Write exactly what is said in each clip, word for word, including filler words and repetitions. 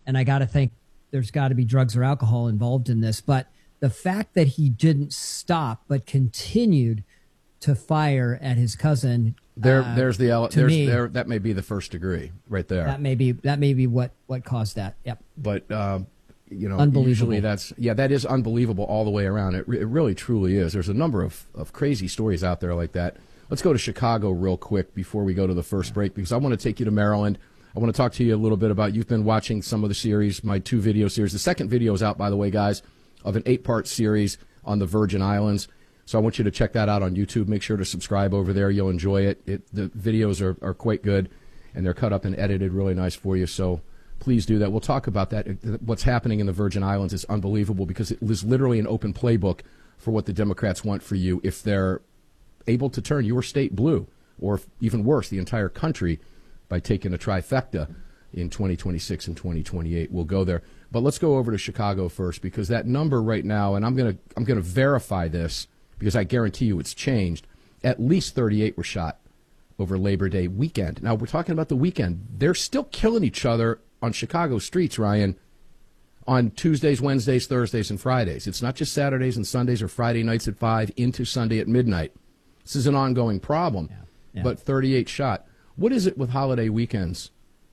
and I got to think there's got to be drugs or alcohol involved in this. But the fact that he didn't stop but continued to fire at his cousin, there, uh, there's the to there's me, there that may be the first degree right there. That may be that may be what what caused that. Yep. But uh, you know, Unbelievable. usually that's yeah, that is unbelievable all the way around. It, re- it really truly is. There's a number of of crazy stories out there like that. Let's go to Chicago real quick before we go to the first break, because I want to take you to Maryland. I want to talk to you a little bit about, you've been watching some of the series, my two video series. The second video is out, by the way, guys, of an eight-part series on the Virgin Islands. So I want you to check that out on YouTube. Make sure to subscribe over there. You'll enjoy it. it the videos are, are quite good, and they're cut up and edited really nice for you. So please do that. We'll talk about that. What's happening in the Virgin Islands is unbelievable, because it is literally an open playbook for what the Democrats want for you if they're able to turn your state blue, or even worse, the entire country, by taking a trifecta in twenty twenty-six and twenty twenty-eight. We'll go there. But let's go over to Chicago first, because that number right now, and I'm going to I'm going to verify this, because I guarantee you it's changed, at least thirty-eight were shot over Labor Day weekend. Now, we're talking about the weekend. They're still killing each other on Chicago streets, Ryan, on Tuesdays, Wednesdays, Thursdays, and Fridays. It's not just Saturdays and Sundays or Friday nights at five into Sunday at midnight. This is an ongoing problem, yeah, yeah. But thirty-eight shot. What is it with holiday weekends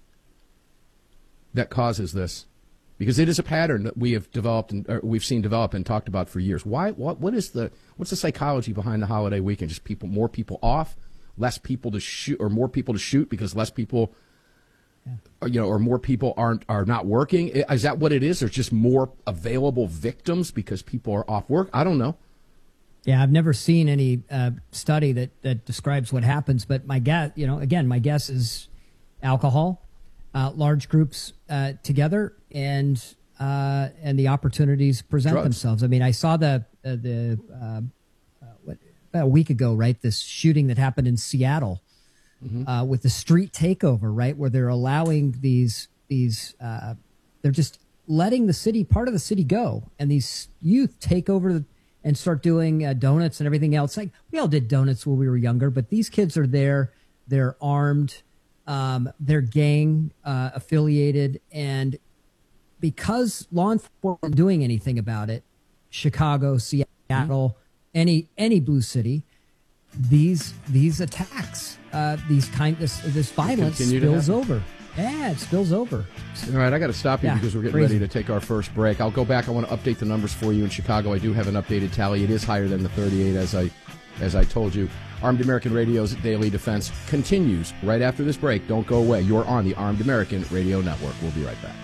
that causes this? Because it is a pattern that we have developed and or we've seen develop and talked about for years. Why? What? What is the? What's the psychology behind the holiday weekend? Just people, more people off, less people to shoot, or more people to shoot because less people, yeah. or, you know, or more people aren't are not working. Is that what it is? There's just more available victims because people are off work. I don't know. Yeah, I've never seen any uh, study that, that describes what happens, but my guess, you know, again, my guess is alcohol, uh, large groups uh, together, and uh, and the opportunities present Drugs. themselves. I mean, I saw the uh, the uh, uh, what, about a week ago, right? This shooting that happened in Seattle mm-hmm. uh, with the street takeover, right, where they're allowing these these uh, they're just letting the city, part of the city, go, and these youth take over the and start doing uh, donuts and everything else. Like, we all did donuts when we were younger, but these kids are there. They're armed. Um, they're gang uh, affiliated. And because law enforcement isn't doing anything about it, Chicago, Seattle, mm-hmm. any any blue city, these these attacks, uh, these kind this this violence spills over. Yeah, it spills over. All right, I got to stop you yeah, because we're getting crazy. ready to take our first break. I'll go back. I want to update the numbers for you in Chicago. I do have an updated tally. It is higher than the thirty-eight, as I, as I told you. Armed American Radio's Daily Defense continues right after this break. Don't go away. You're on the Armed American Radio Network. We'll be right back.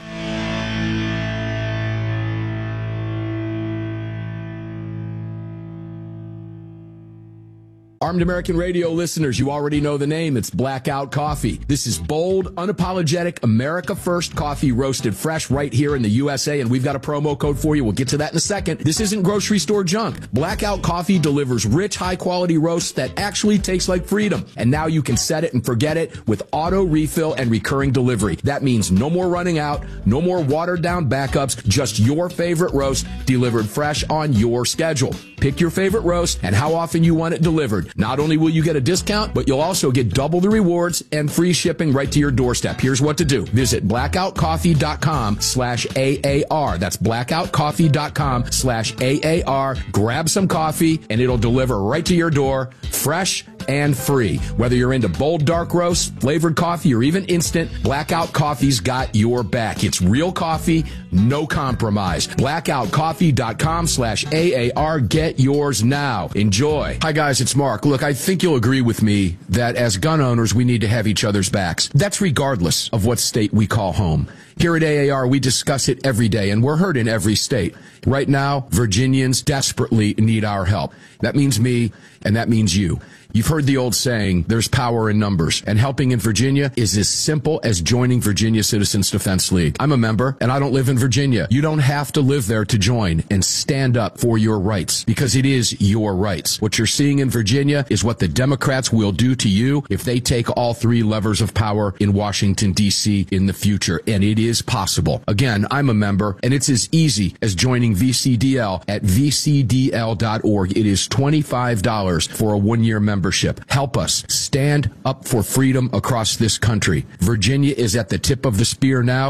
Armed American Radio listeners, you already know the name. It's Blackout Coffee. This is bold, unapologetic, America First coffee roasted fresh right here in the U S A, and we've got a promo code for you. We'll get to that in a second. This isn't grocery store junk. Blackout Coffee delivers rich, high-quality roasts that actually taste like freedom. And now you can set it and forget it with auto refill and recurring delivery. That means no more running out, no more watered-down backups, just your favorite roast delivered fresh on your schedule. Pick your favorite roast and how often you want it delivered. Not only will you get a discount, but you'll also get double the rewards and free shipping right to your doorstep. Here's what to do. Visit blackoutcoffee.com slash AAR. That's blackoutcoffee.com slash AAR. Grab some coffee, and it'll deliver right to your door, fresh and free. Whether you're into bold dark roast, flavored coffee, or even instant, Blackout Coffee's got your back. It's real coffee, no compromise. blackoutcoffee.com slash AAR. Get yours now. Enjoy. Hi, guys. It's Mark. Look, I think you'll agree with me that as gun owners, we need to have each other's backs. That's regardless of what state we call home. Here at A A R, we discuss it every day, and we're heard in every state. Right now, Virginians desperately need our help. That means me, and that means you. You've heard the old saying, there's power in numbers, and helping in Virginia is as simple as joining Virginia Citizens Defense League. I'm a member, and I don't live in Virginia. You don't have to live there to join and stand up for your rights, because it is your rights. What you're seeing in Virginia is what the Democrats will do to you if they take all three levers of power in Washington, D C in the future, and it is possible. Again, I'm a member, and it's as easy as joining V C D L at v c d l dot org. It is twenty-five dollars for a one-year membership. Help us stand up for freedom across this country. Virginia is at the tip of the spear now.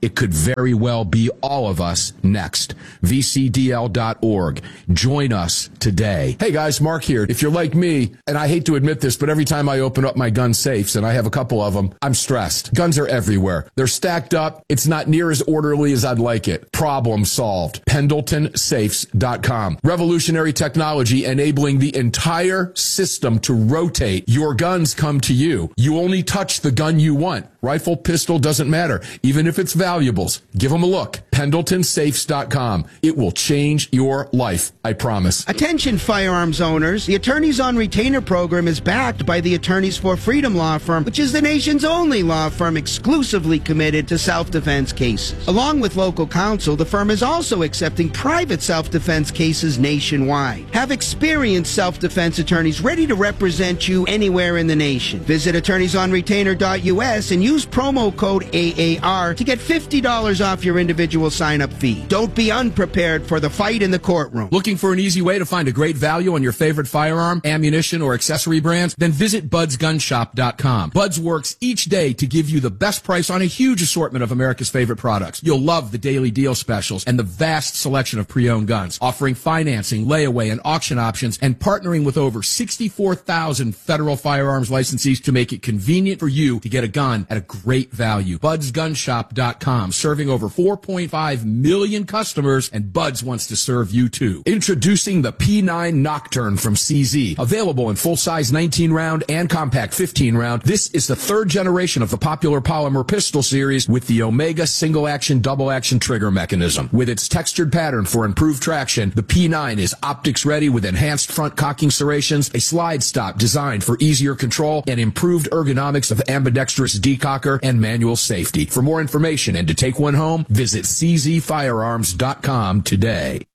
It could very well be all of us next. V C D L dot org. Join us today. Hey guys, Mark here. If you're like me, and I hate to admit this, but every time I open up my gun safes, and I have a couple of them, I'm stressed. Guns are everywhere. They're stacked up. It's not near as orderly as I'd like it. Problem solved. Pendleton Safes dot com. Revolutionary technology enabling the entire system to rotate. Your guns come to you. You only touch the gun you want. Rifle, pistol, doesn't matter. Even if it's valuables, give them a look. Pendleton Safes dot com. It will change your life, I promise. Attention firearms owners. The Attorneys on Retainer program is backed by the Attorneys for Freedom law firm, which is the nation's only law firm exclusively committed to self-defense cases. Along with local counsel, the firm is also accepting private self-defense cases nationwide. Have experienced self-defense attorneys ready to represent you anywhere in the nation. Visit attorneys on retainer dot U S and use promo code A A R to get fifty dollars off your individual sign-up fee. Don't be unprepared for the fight in the courtroom. Looking for an easy way to find a great value on your favorite firearm, ammunition, or accessory brands? Then visit buds gun shop dot com. Buds works each day to give you the best price on a huge assortment of America's favorite products. You'll love the daily deal specials and the vast selection of pre-owned guns, offering financing, layaway, and auction options, and partnering with over sixty-four thousand federal firearms licensees to make it convenient for you to get a gun at a great value. buds gun shop dot com, serving over four point five million customers, and Buds wants to serve you too. Introducing the P nine Nocturne from C Z. Available in full-size nineteen round and compact fifteen round, this is the third generation of the popular polymer pistol series with the Omega single-action, double-action trigger mechanism. With its textured pattern for improved traction, the P nine is optics-ready with enhanced front cocking serrations, a slide stop designed for easier control, and improved ergonomics of ambidextrous decocker and manual safety. For more information and to take one home, visit c z firearms dot com today.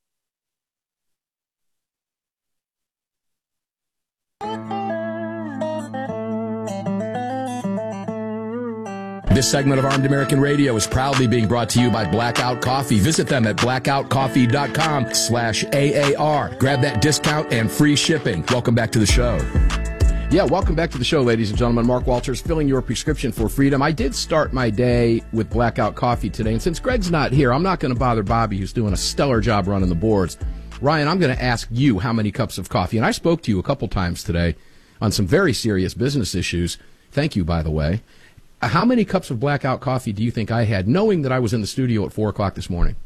This segment of Armed American Radio is proudly being brought to you by Blackout Coffee. Visit them at blackout coffee dot com slash A A R. Grab that discount and free shipping. Welcome back to the show. Yeah, welcome back to the show, ladies and gentlemen. Mark Walters, filling your prescription for freedom. I did start my day with Blackout Coffee today, and since Greg's not here, I'm not going to bother Bobby, who's doing a stellar job running the boards. Ryan, I'm going to ask you how many cups of coffee, and I spoke to you a couple times today on some very serious business issues. Thank you, by the way. How many cups of Blackout Coffee do you think I had, knowing that I was in the studio at four o'clock this morning?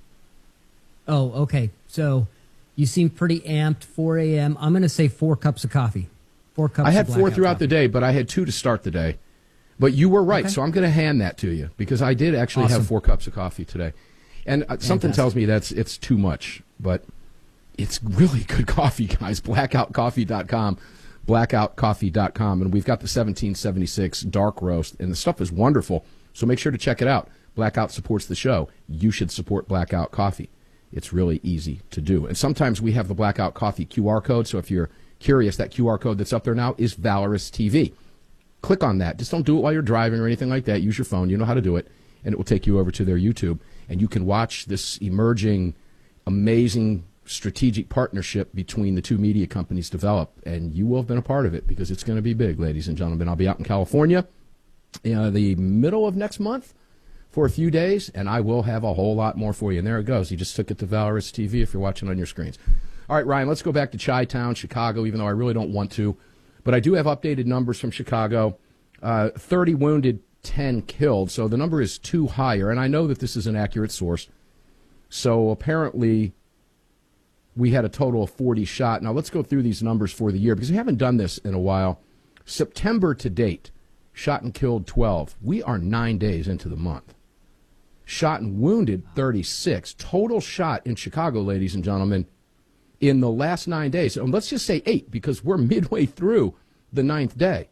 Oh, okay. So you seem pretty amped, four a.m. I'm going to say four cups of coffee. Four cups I had of four throughout coffee. the day, but I had two to start the day. But you were right, Okay. so I'm going to hand that to you, because I did actually Awesome. have four cups of coffee today. And uh, something tells me that's it's too much, but it's really good coffee, guys. blackout coffee dot com. blackout coffee dot com, and we've got the seventeen seventy-six dark roast, and the stuff is wonderful, so make sure to check it out. Blackout supports the show. You should support Blackout Coffee. It's really easy to do, and sometimes we have the Blackout Coffee Q R code, so if you're curious, that Q R code that's up there now is Valorous T V. Click on that. Just don't do it while you're driving or anything like that. Use your phone. You know how to do it, and it will take you over to their YouTube, and you can watch this emerging, amazing strategic partnership between the two media companies develop, and you will have been a part of it, because it's going to be big, ladies and gentlemen. I'll be out in California in the middle of next month for a few days, and I will have a whole lot more for you. And there it goes. You just took it to Valorous T V if you're watching on your screens. All right, Ryan, let's go back to Chi-Town, Chicago, even though I really don't want to. But I do have updated numbers from Chicago. Uh, thirty wounded, ten killed, so the number is too higher. And I know that this is an accurate source. So apparently we had a total of forty shot. Now, let's go through these numbers for the year, because we haven't done this in a while. September to date, shot and killed twelve. We are nine days into the month. Shot and wounded thirty-six. Total shot in Chicago, ladies and gentlemen, in the last nine days. And let's just say eight, because we're midway through the ninth day.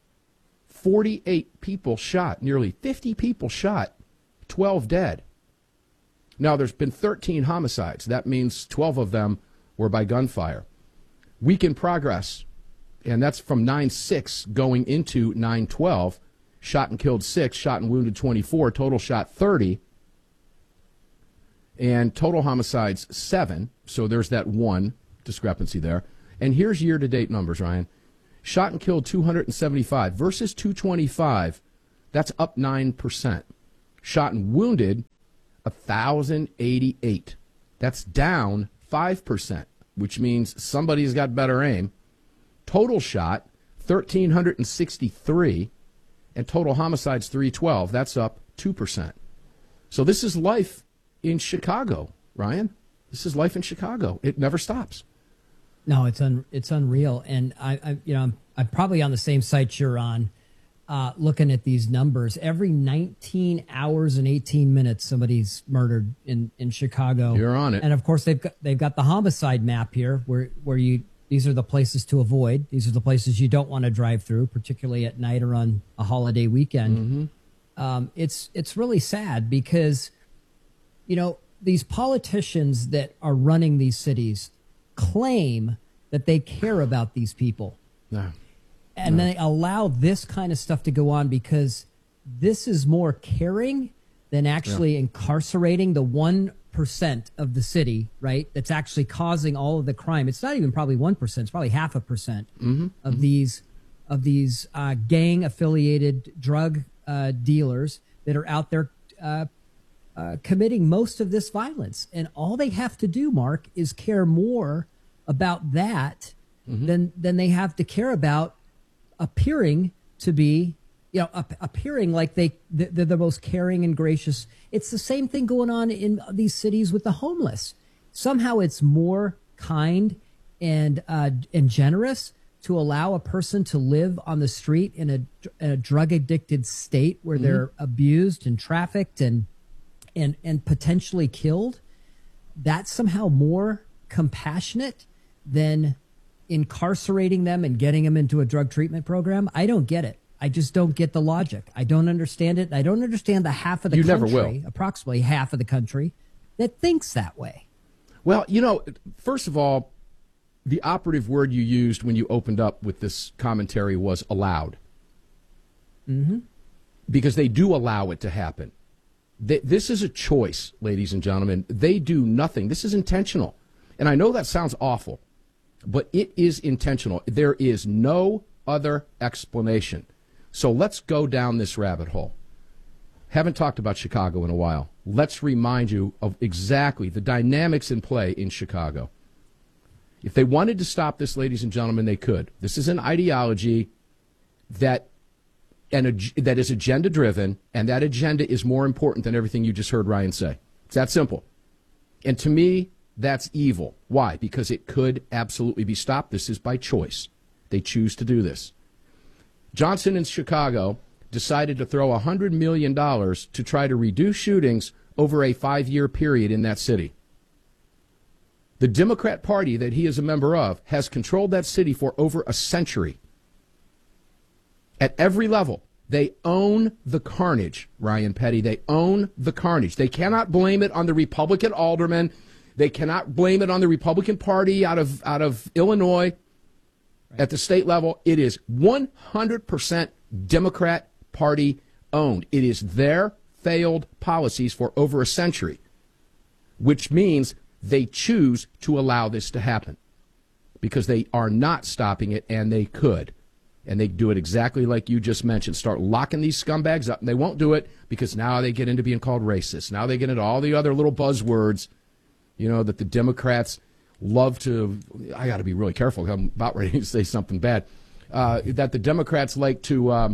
forty-eight people shot, nearly fifty people shot, twelve dead. Now, there's been thirteen homicides. That means twelve of them were by gunfire. Week in progress, and that's from nine six going into nine twelve. Shot and killed six, shot and wounded twenty-four, total shot thirty, and total homicides seven. So there's that one discrepancy there. And here's year-to-date numbers, Ryan. Shot and killed two hundred seventy-five versus two twenty-five. That's up nine percent. Shot and wounded, one thousand eighty-eight. That's down five percent, which means somebody's got better aim. Total shot, one thousand three hundred sixty-three, and total homicides, three twelve. That's up two percent. So this is life in Chicago, Ryan. This is life in Chicago. It never stops. No, it's un, it's unreal. And I, I you know, I'm, I'm probably on the same site you're on, uh, looking at these numbers. Every nineteen hours and eighteen minutes, somebody's murdered in, in Chicago. You're on it. And of course, they've got they've got the homicide map here, where where you these are the places to avoid. These are the places you don't want to drive through, particularly at night or on a holiday weekend. Mm-hmm. Um, it's it's really sad because, you know, these politicians that are running these cities claim that they care about these people. No. And no. they allow this kind of stuff to go on because this is more caring than actually yeah. incarcerating the one percent of the city, right, that's actually causing all of the crime. It's not even probably one percent. It's probably half a percent mm-hmm. of mm-hmm. these of these uh, gang-affiliated drug uh, dealers that are out there uh, uh, committing most of this violence. And all they have to do, Mark, is care more about that mm-hmm. than than they have to care about appearing to be, you know, ap- appearing like they they're the most caring and gracious. It's the same thing going on in these cities with the homeless. Somehow it's more kind and uh, and generous to allow a person to live on the street in a, in a drug addicted state where mm-hmm. they're abused and trafficked and and and potentially killed. That's somehow more compassionate than incarcerating them and getting them into a drug treatment program. I don't get it. I just don't get the logic. I don't understand it. I don't understand the half of the you country, never will. approximately half of the country, that thinks that way. Well, you know, first of all, the operative word you used when you opened up with this commentary was allowed. Mm-hmm. Because they do allow it to happen. They, this is a choice, ladies and gentlemen. They do nothing. This is intentional. And I know that sounds awful, but it is intentional. There is no other explanation. So let's go down this rabbit hole. Haven't talked about Chicago in a while. Let's remind you of exactly the dynamics in play in Chicago. If they wanted to stop this, ladies and gentlemen, they could. This is an ideology that and that is agenda-driven, and that agenda is more important than everything you just heard Ryan say. It's that simple. And to me, that's evil. Why? Because it could absolutely be stopped. This is by choice. They choose to do this. Johnson in Chicago decided to throw one hundred million dollars to try to reduce shootings over a five-year period in that city. The Democrat Party that he is a member of has controlled that city for over a century. At every level, they own the carnage, Ryan Petty. They own the carnage. They cannot blame it on the Republican aldermen. They cannot blame it on the Republican Party out of out of Illinois. Right. At the state level, it is one hundred percent Democrat Party owned. It is their failed policies for over a century, which means they choose to allow this to happen because they are not stopping it, and they could. And they do it exactly like you just mentioned. Start locking these scumbags up. And they won't do it because now they get into being called racist. Now they get into all the other little buzzwords, you know, that the Democrats love to. I got to be really careful. I'm about ready to say something bad. Uh, that the Democrats like to um,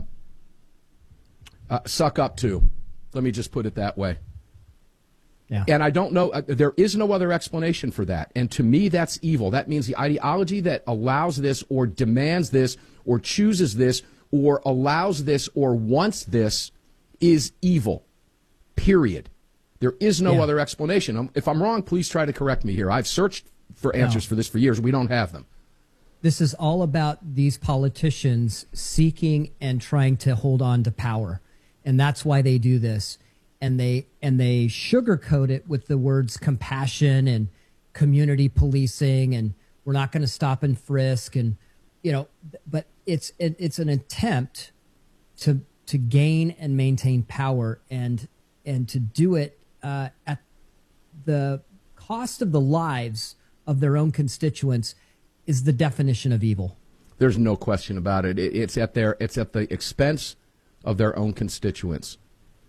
uh, suck up to. Let me just put it that way. Yeah. And I don't know. Uh, there is no other explanation for that. And to me, that's evil. That means the ideology that allows this or demands this or chooses this or allows this or wants this is evil, period. There is no yeah. other explanation. If I'm wrong, please try to correct me here. I've searched for answers no. for this for years. We don't have them. This is all about these politicians seeking and trying to hold on to power. And that's why they do this. And they and they sugarcoat it with the words compassion and community policing and we're not going to stop and frisk and, you know, but it's it, it's an attempt to to gain and maintain power and and to do it uh, at the cost of the lives of their own constituents is the definition of evil. There's no question about it. it it's at their it's at the expense of their own constituents.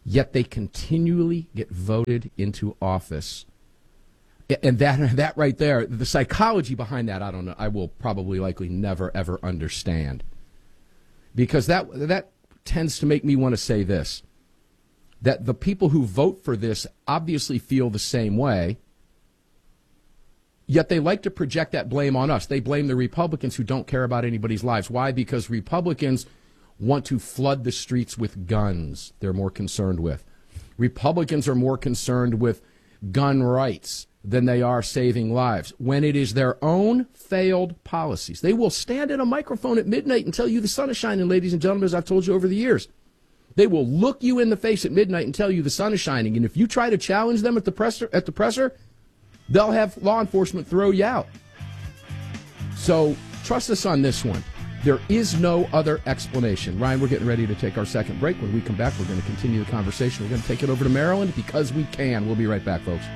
yet they continually get voted into office. And that that right there, the psychology behind that, I don't know. I will probably likely never, ever understand. Because that that tends to make me want to say this, that the people who vote for this obviously feel the same way, yet they like to project that blame on us. They blame the Republicans who don't care about anybody's lives. Why? Because Republicans want to flood the streets with guns they're more concerned with. Republicans are more concerned with gun rights than they are saving lives. When it is their own failed policies, they will stand at a microphone at midnight and tell you the sun is shining, ladies and gentlemen, as I've told you over the years. They will look you in the face at midnight and tell you the sun is shining, and if you try to challenge them at the presser, at the presser, they'll have law enforcement throw you out. So trust us on this one. There is no other explanation. Ryan, we're getting ready to take our second break. When we come back, we're going to continue the conversation. We're going to take it over to Maryland because we can. We'll be right back, folks.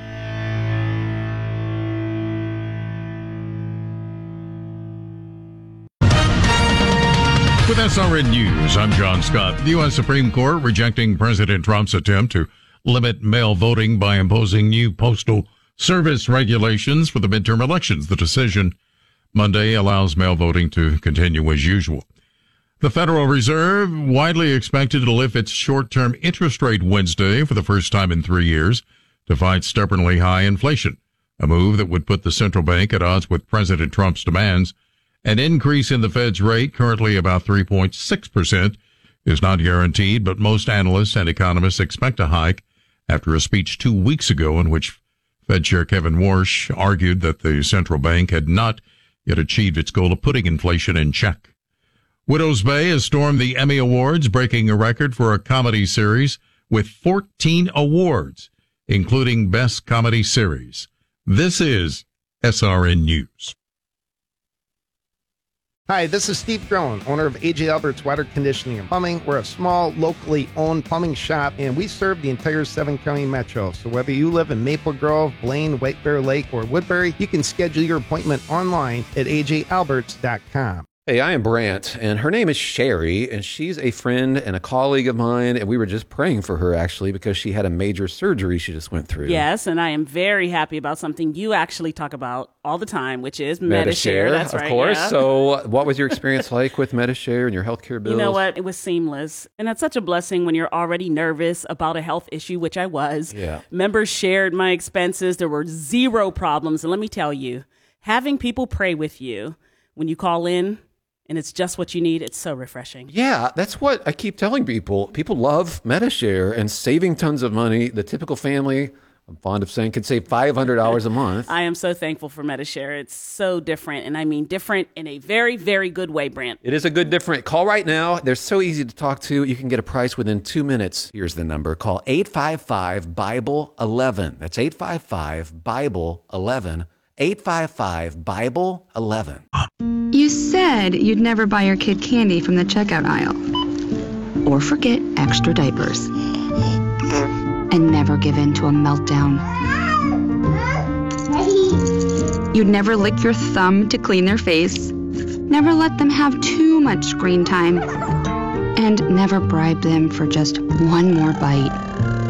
With S R N News, I'm John Scott. The U S Supreme Court rejecting President Trump's attempt to limit mail voting by imposing new postal service regulations for the midterm elections. The decision Monday allows mail voting to continue as usual. The Federal Reserve widely expected to lift its short-term interest rate Wednesday for the first time in three years to fight stubbornly high inflation, a move that would put the central bank at odds with President Trump's demands. An increase in the Fed's rate, currently about three point six percent, is not guaranteed, but most analysts and economists expect a hike after a speech two weeks ago in which Fed Chair Kevin Warsh argued that the central bank had not yet achieved its goal of putting inflation in check. Widows Bay has stormed the Emmy Awards, breaking a record for a comedy series with fourteen awards, including Best Comedy Series. This is S R N News. Hi, this is Steve Drone, owner of A J Albert's Water Conditioning and Plumbing. We're a small, locally owned plumbing shop, and we serve the entire seven-county metro. So whether you live in Maple Grove, Blaine, White Bear Lake, or Woodbury, you can schedule your appointment online at A J Alberts dot com. Hey, I am Brant, and her name is Sherry, and she's a friend and a colleague of mine, and we were just praying for her, actually, because she had a major surgery she just went through. Yes, and I am very happy about something you actually talk about all the time, which is Medi-Share. Medi-Share, That's of right, course. yeah. So what was your experience like with Medi-Share and your healthcare bills? You know what? It was seamless, and that's such a blessing when you're already nervous about a health issue, which I was. Yeah. Members shared my expenses. There were zero problems, and let me tell you, having people pray with you when you call in, and it's just what you need, it's so refreshing. Yeah, that's what I keep telling people. People love Medi-Share and saving tons of money. The typical family, I'm fond of saying, can save five hundred dollars a month. I am so thankful for Medi-Share. It's so different, and I mean different in a very, very good way, Brant. It is a good different. Call right now. They're so easy to talk to. You can get a price within two minutes. Here's the number. Call eight five five, Bible eleven. That's eight five five, Bible eleven. eight five five, Bible eleven. You said you'd never buy your kid candy from the checkout aisle. Or forget extra diapers. And never give in to a meltdown. You'd never lick your thumb to clean their face. Never let them have too much screen time. And never bribe them for just one more bite.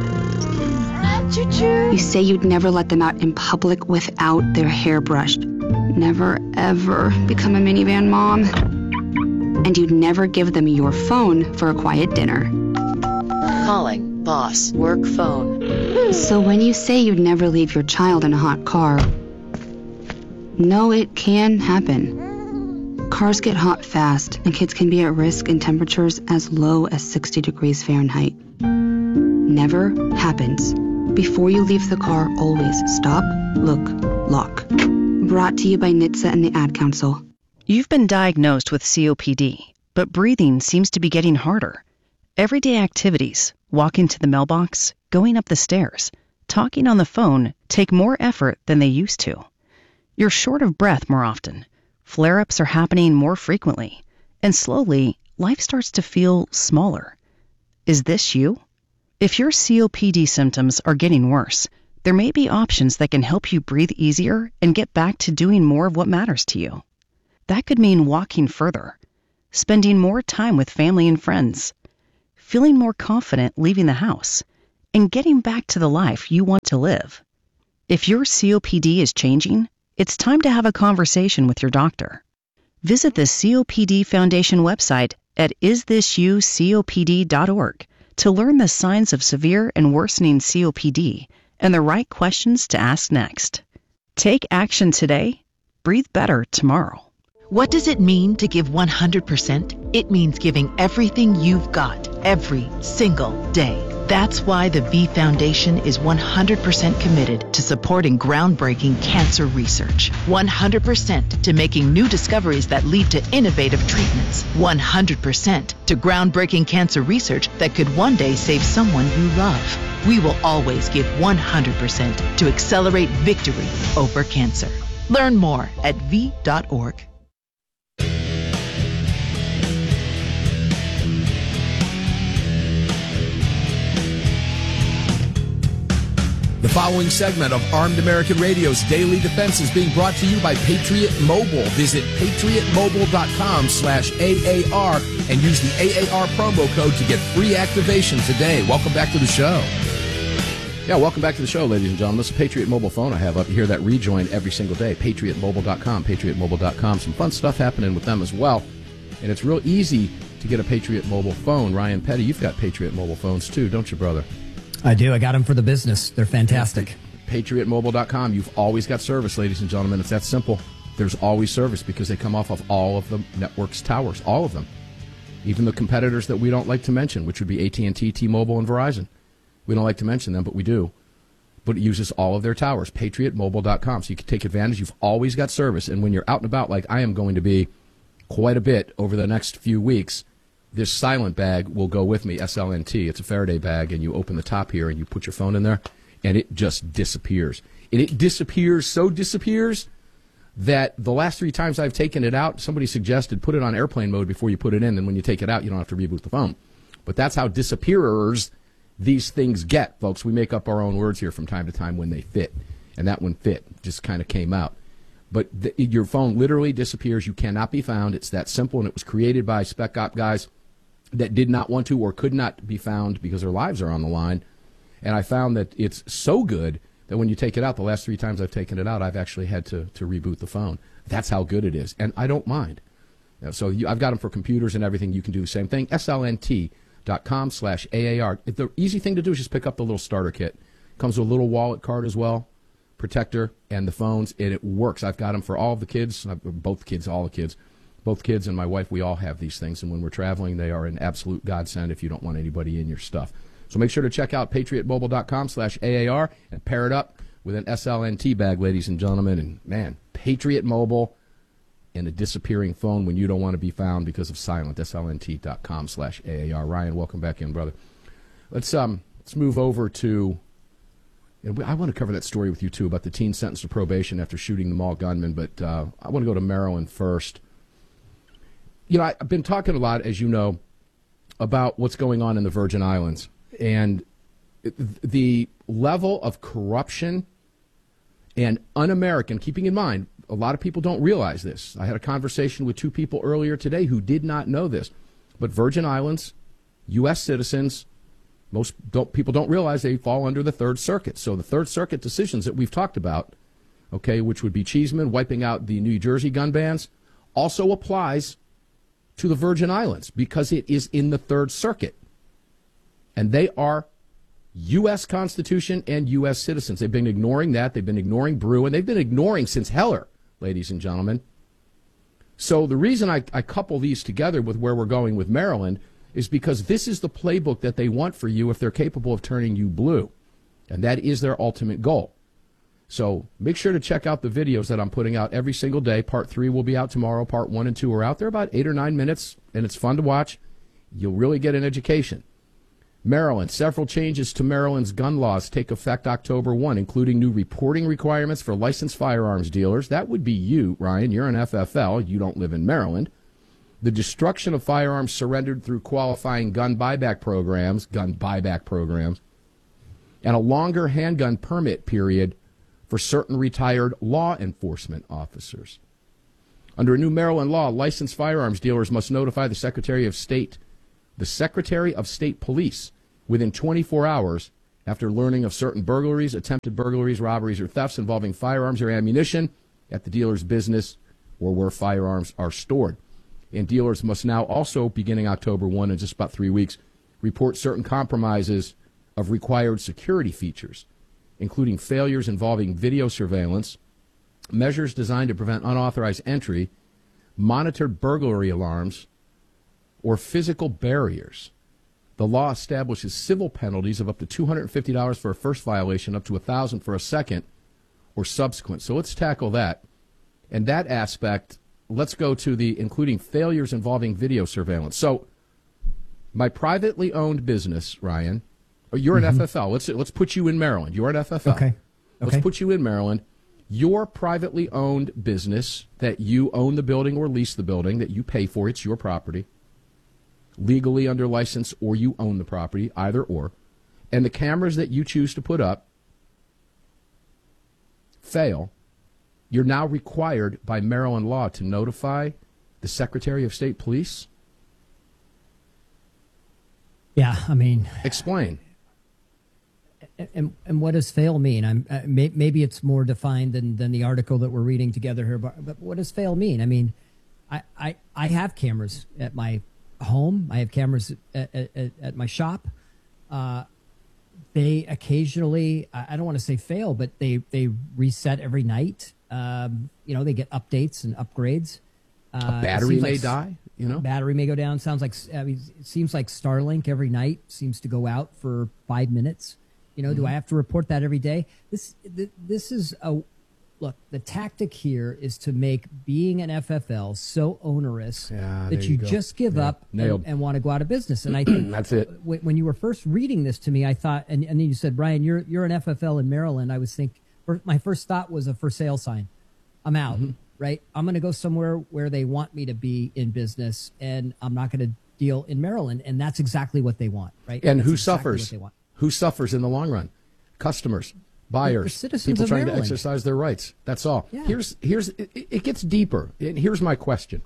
You say you'd never let them out in public without their hair brushed. Never, ever become a minivan mom. And you'd never give them your phone for a quiet dinner. Calling boss work phone. So when you say you'd never leave your child in a hot car, no, it can happen. Cars get hot fast, and kids can be at risk in temperatures as low as sixty degrees Fahrenheit. Never happens. Before you leave the car, always stop, look, lock. Brought to you by N H T S A and the Ad Council. You've been diagnosed with C O P D, but breathing seems to be getting harder. Everyday activities, walking to the mailbox, going up the stairs, talking on the phone take more effort than they used to. You're short of breath more often. Flare-ups are happening more frequently. And slowly, life starts to feel smaller. Is this you? If your C O P D symptoms are getting worse, there may be options that can help you breathe easier and get back to doing more of what matters to you. That could mean walking further, spending more time with family and friends, feeling more confident leaving the house, and getting back to the life you want to live. If your C O P D is changing, it's time to have a conversation with your doctor. Visit the C O P D Foundation website at is this you C O P D dot org to learn the signs of severe and worsening C O P D and the right questions to ask next. Take action today. Breathe better tomorrow. What does it mean to give one hundred percent? It means giving everything you've got every single day. That's why the V Foundation is one hundred percent committed to supporting groundbreaking cancer research. one hundred percent to making new discoveries that lead to innovative treatments. one hundred percent to groundbreaking cancer research that could one day save someone you love. We will always give one hundred percent to accelerate victory over cancer. Learn more at V dot org. The following segment of Armed American Radio's Daily Defense is being brought to you by Patriot Mobile. Visit patriot mobile dot com slash A A R and use the A A R promo code to get free activation today. Welcome back to the show. Yeah, welcome back to the show, ladies and gentlemen. This is Patriot Mobile phone I have up here that rejoin every single day. patriot mobile dot com, patriot mobile dot com. Some fun stuff happening with them as well. And it's real easy to get a Patriot Mobile phone. Ryan Petty, you've got Patriot Mobile phones too, don't you, brother? I do. I got them for the business. They're fantastic. patriot mobile dot com. You've always got service, ladies and gentlemen. It's that simple. There's always service because they come off of all of the network's towers, all of them. Even the competitors that we don't like to mention, which would be A T and T, T-Mobile, and Verizon. We don't like to mention them, but we do. But it uses all of their towers, patriot mobile dot com. So you can take advantage. You've always got service. And when you're out and about, like I am going to be quite a bit over the next few weeks, this silent bag will go with me, S L N T. It's a Faraday bag, and you open the top here, and you put your phone in there, and it just disappears. And it disappears, so disappears, that the last three times I've taken it out, somebody suggested put it on airplane mode before you put it in, and when you take it out, you don't have to reboot the phone. But that's how disappearers these things get, folks. We make up our own words here from time to time when they fit, and that one fit, just kind of came out. But the, your phone literally disappears. You cannot be found. It's that simple, and it was created by Spec Op guys that did not want to or could not be found because their lives are on the line. And I found that it's so good that when you take it out, the last three times I've taken it out, I've actually had to, to reboot the phone. That's how good it is. And I don't mind. So you, I've got them for computers and everything. You can do the same thing. S L N T dot com slash A A R. The easy thing to do is just pick up the little starter kit. Comes with a little wallet card as well, protector, and the phones, and it works. I've got them for all of the kids, both kids, all the kids. Both kids and my wife, we all have these things, and when we're traveling, they are an absolute godsend if you don't want anybody in your stuff. So make sure to check out patriot mobile dot com slash A A R and pair it up with an S L N T bag, ladies and gentlemen. And, man, Patriot Mobile and a disappearing phone when you don't want to be found because of silent, S L N T dot com slash A A R. Ryan, welcome back in, brother. Let's um let's move over to, and I want to cover that story with you, too, about the teen sentenced to probation after shooting the mall gunman, but uh, I want to go to Maryland first. You know, I've been talking a lot, as you know, about what's going on in the Virgin Islands and the level of corruption and un-American, keeping in mind, a lot of people don't realize this. I had a conversation with two people earlier today who did not know this. But Virgin Islands, U S citizens, most don't, people don't realize they fall under the Third Circuit. So the Third Circuit decisions that we've talked about, okay, which would be Cheeseman wiping out the New Jersey gun bans, also applies to the Virgin Islands because it is in the Third Circuit. And they are U S Constitution and U S citizens. They've been ignoring that. They've been ignoring Brew, and they've been ignoring since Heller, ladies and gentlemen. So the reason I, I couple these together with where we're going with Maryland is because this is the playbook that they want for you if they're capable of turning you blue. And that is their ultimate goal. So make sure to check out the videos that I'm putting out every single day. Part three will be out tomorrow. Part one and two are out. They're about eight or nine minutes, and it's fun to watch. You'll really get an education. Maryland, several changes to Maryland's gun laws take effect October first, including new reporting requirements for licensed firearms dealers. That would be you, Ryan. You're an F F L. You don't live in Maryland. The destruction of firearms surrendered through qualifying gun buyback programs, gun buyback programs, and a longer handgun permit period for certain retired law enforcement officers. Under a new Maryland law, licensed firearms dealers must notify the Secretary of State the Secretary of State Police within twenty-four hours after learning of certain burglaries, attempted burglaries, robberies, or thefts involving firearms or ammunition at the dealer's business or where firearms are stored. And dealers must now also, beginning October first, in just about three weeks, report certain compromises of required security features, including failures involving video surveillance, measures designed to prevent unauthorized entry, monitored burglary alarms, or physical barriers. The law establishes civil penalties of up to two hundred fifty dollars for a first violation, up to one thousand dollars for a second or subsequent. So let's tackle that. And that aspect, let's go to the including failures involving video surveillance. So my privately owned business, Ryan, you're an mm-hmm. F F L. Let's let's put you in Maryland. You're an F F L. Okay. Let's okay. put you in Maryland. Your privately owned business that you own the building or lease the building, that you pay for, it's your property, legally under license, or you own the property, either or, and the cameras that you choose to put up fail, you're now required by Maryland law to notify the Secretary of State Police? Yeah, I mean... Explain. And and what does fail mean? I'm uh, may, maybe it's more defined than, than the article that we're reading together here. But, but what does fail mean? I mean, I, I, I have cameras at my home. I have cameras at, at, at my shop. Uh, they occasionally, I don't want to say fail, but they, they reset every night. Um, you know, they get updates and upgrades. Uh, A battery may like, die. You know, battery may go down. Sounds like I mean, it seems like Starlink every night seems to go out for five minutes. You know, mm-hmm. do I have to report that every day? This th- this is a look. The tactic here is to make being an F F L so onerous yeah, that you, you just give yeah. up and, and want to go out of business. And I think that's it. W- when you were first reading this to me, I thought, and, and then you said, Brian, you're you're an F F L in Maryland. I was think my first thought was a for sale sign. I'm out. Mm-hmm. Right? I'm going to go somewhere where they want me to be in business, and I'm not going to deal in Maryland. And that's exactly what they want, right? And that's who exactly suffers? What they want. Who suffers in the long run? Customers, buyers, citizens people of trying Maryland. to exercise their rights. That's all. Yeah. Here's here's it, it gets deeper. And here's my question: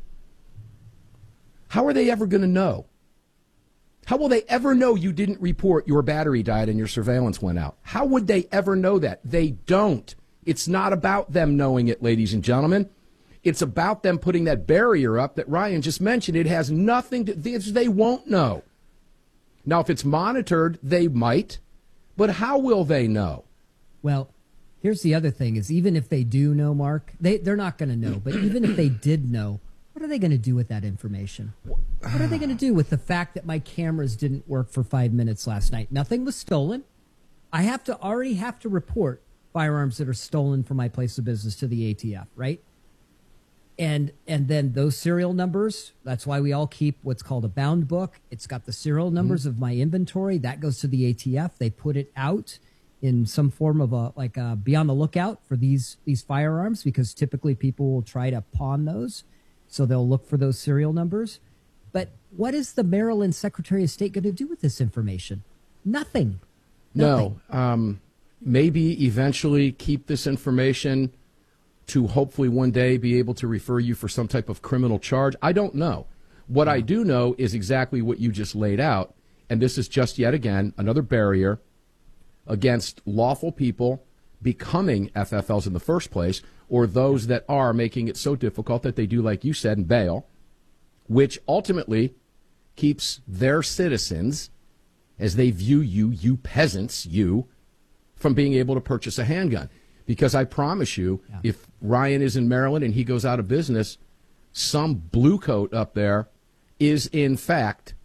how are they ever going to know? How will they ever know you didn't report your battery died and your surveillance went out? How would they ever know that? They don't. It's not about them knowing it, ladies and gentlemen. It's about them putting that barrier up that Ryan just mentioned. It has nothing to, they won't know. Now, if it's monitored, they might, but how will they know? Well, here's the other thing is even if they do know, Mark, they, they're not going to know. But even if they did know, what are they going to do with that information? What are they going to do with the fact that my cameras didn't work for five minutes last night? Nothing was stolen. I have to already have to report firearms that are stolen from my place of business to the A T F, right? And and then those serial numbers, that's why we all keep what's called a bound book. It's got the serial numbers mm-hmm. of my inventory. That goes to the A T F. They put it out in some form of a, like a, be on the lookout for these, these firearms because typically people will try to pawn those. So they'll look for those serial numbers. But what is the Maryland Secretary of State going to do with this information? Nothing. Nothing. No. Um, maybe eventually keep this information to hopefully one day be able to refer you for some type of criminal charge. I don't know. What I do know is exactly what you just laid out, and this is just yet again another barrier against lawful people becoming F F Ls in the first place, or those that are making it so difficult that they do, like you said, and bail, which ultimately keeps their citizens, as they view you, you peasants, you, from being able to purchase a handgun. Because I promise you, yeah. if Ryan is in Maryland and he goes out of business, some blue coat up there is, in fact,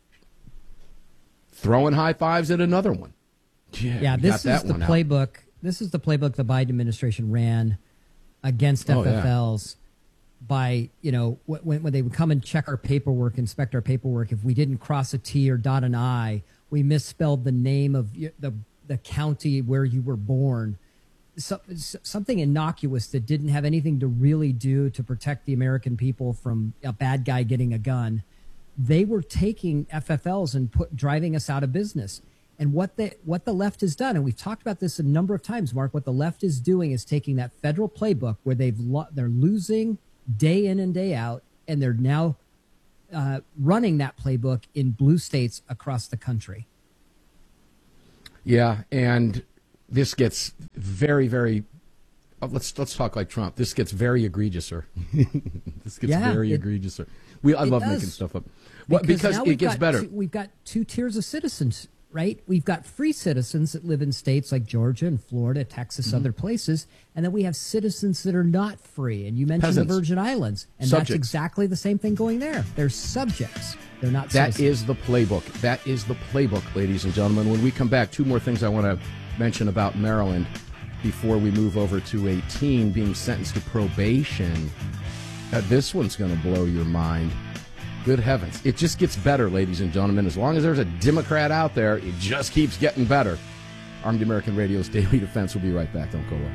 throwing high fives at another one. Yeah, yeah this is the playbook. Out. This is the playbook the Biden administration ran against oh, F F Ls yeah. by, you know, when, when they would come and check our paperwork, inspect our paperwork. If we didn't cross a T or dot an I, we misspelled the name of the, the county where you were born. So, something innocuous that didn't have anything to really do to protect the American people from a bad guy getting a gun. They were taking F F Ls and put driving us out of business. And what the what the left has done, and we've talked about this a number of times, Mark, what the left is doing is taking that federal playbook where they've lo- they're losing day in and day out, and they're now uh, running that playbook in blue states across the country. Yeah, and this gets very, very. Uh, let's let's talk like Trump. This gets very egregious, sir. This gets yeah, very it, egregious, sir. We I love does. making stuff up. Well, because because it gets better. Two, we've got two tiers of citizens, right? We've got free citizens that live in states like Georgia and Florida, Texas, mm-hmm. other places, and then we have citizens that are not free. And you mentioned Peasants. the Virgin Islands, and Subjects. That's exactly the same thing going there. They're subjects. They're not That citizens. is the playbook. That is the playbook, ladies and gentlemen. When we come back, two more things I want to mention about Maryland before we move over to a teen being sentenced to probation. Uh, this one's going to blow your mind. Good heavens. It just gets better, ladies and gentlemen. As long as there's a Democrat out there, it just keeps getting better. Armed American Radio's Daily Defense will be right back. Don't go away.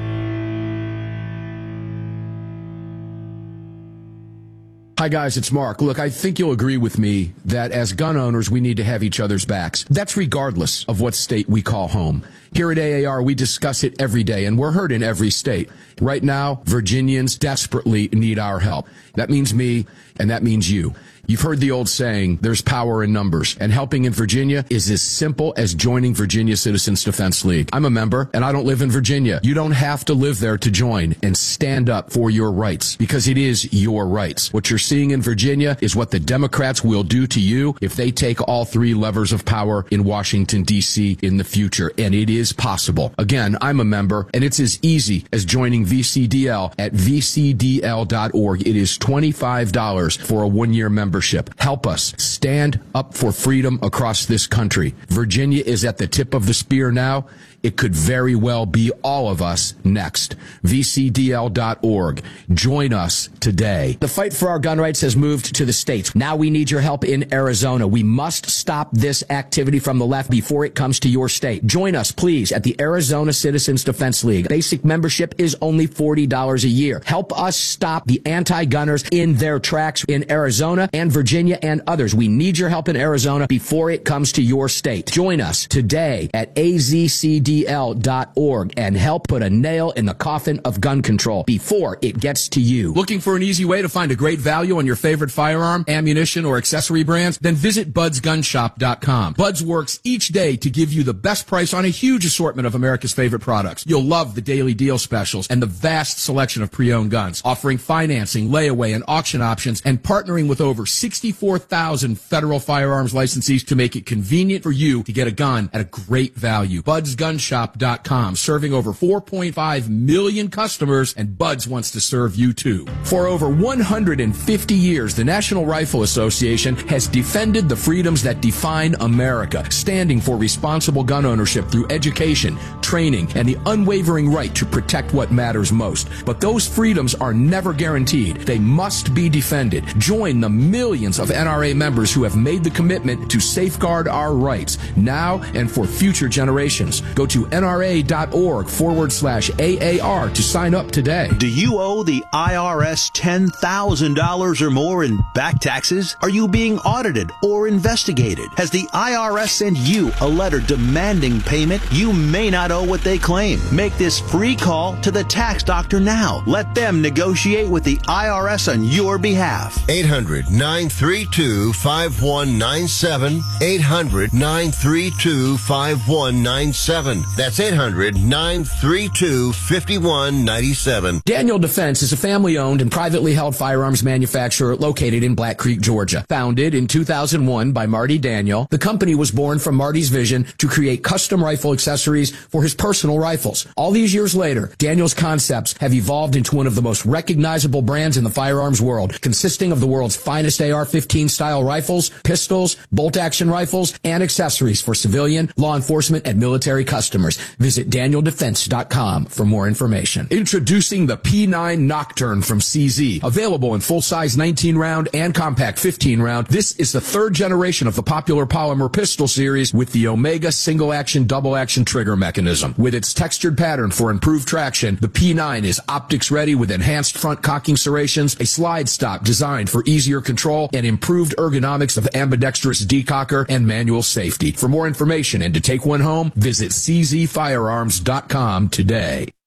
Hi, guys, it's Mark. Look, I think you'll agree with me that as gun owners, we need to have each other's backs. That's regardless of what state we call home. Here at A A R, we discuss it every day, and we're heard in every state. Right now, Virginians desperately need our help. That means me, and that means you. You've heard the old saying, there's power in numbers, and helping in Virginia is as simple as joining Virginia Citizens Defense League. I'm a member, and I don't live in Virginia. You don't have to live there to join and stand up for your rights, because it is your rights. What you're seeing in Virginia is what the Democrats will do to you if they take all three levers of power in Washington, D C in the future, and it is possible. Again, I'm a member, and it's as easy as joining V C D L at v c d l dot org. It is twenty-five dollars for a one-year membership. Help us stand up for freedom across this country. Virginia is at the tip of the spear now. It could very well be all of us next. v c d l dot org. Join us today. The fight for our gun rights has moved to the states. Now we need your help in Arizona. We must stop this activity from the left before it comes to your state. Join us, please, at the Arizona Citizens Defense League. Basic membership is only forty dollars a year. Help us stop the anti-gunners in their tracks in Arizona and Virginia and others. We need your help in Arizona before it comes to your state. Join us today at a z c d l dot org and help put a nail in the coffin of gun control before it gets to you. Looking for an easy way to find a great value on your favorite firearm, ammunition, or accessory brands? Then visit buds gun shop dot com. Buds works each day to give you the best price on a huge assortment of America's favorite products. You'll love the daily deal specials and the vast selection of pre-owned guns, offering financing, layaway, and auction options, and partnering with over sixty-four thousand federal firearms licensees to make it convenient for you to get a gun at a great value. buds gun shop dot com, serving over four point five million customers, and Buds wants to serve you too. For over one hundred fifty years, the National Rifle Association has defended the freedoms that define America, standing for responsible gun ownership through education, training, and the unwavering right to protect what matters most. But those freedoms are never guaranteed. They must be defended. Join the millions of N R A members who have made the commitment to safeguard our rights now and for future generations. Go to nra.org forward slash AAR to sign up today. Do you owe the I R S ten thousand dollars or more in back taxes? Are you being audited or investigated? Has the I R S sent you a letter demanding payment? You may not owe what they claim. Make this free call to the tax doctor now. Let them negotiate with the I R S on your behalf. eight hundred nine three two five one nine seven. eight hundred nine three two five one nine seven. That's eight hundred nine three two five one nine seven. Daniel Defense is a family-owned and privately held firearms manufacturer located in Black Creek, Georgia. Founded in two thousand one by Marty Daniel, the company was born from Marty's vision to create custom rifle accessories for his personal rifles. All these years later, Daniel's concepts have evolved into one of the most recognizable brands in the firearms world, consisting of the world's finest A R fifteen style rifles, pistols, bolt-action rifles, and accessories for civilian, law enforcement, and military customers. Visit daniel defense dot com for more information. Introducing the P nine Nocturne from C Z. Available in full-size nineteen round and compact fifteen round, this is the third generation of the popular polymer pistol series with the Omega single-action, double-action trigger mechanism. With its textured pattern for improved traction, the P nine is optics-ready with enhanced front cocking serrations, a slide stop designed for easier control, and improved ergonomics of ambidextrous decocker and manual safety. For more information and to take one home, visit c z firearms dot com today.